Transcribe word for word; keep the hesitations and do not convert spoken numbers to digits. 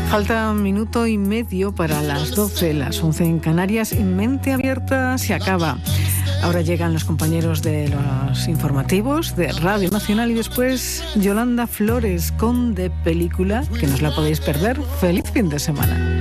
Falta un minuto y medio para las doce, las once en Canarias, y Mente Abierta se acaba. Ahora llegan los compañeros de los informativos de Radio Nacional y después Yolanda Flores con De Película, que no os la podéis perder. ¡Feliz fin de semana!